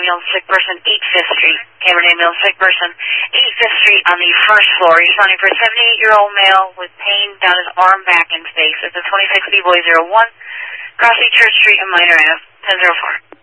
ambulance, sick person, 85th Street. Cameron ambulance, sick person, 85th Street on the first floor. Responding for a 78-year-old male with pain down his arm, back, and face. It's a 26 B-Boy 01, crossing Church Street and Minor Ave, 1004.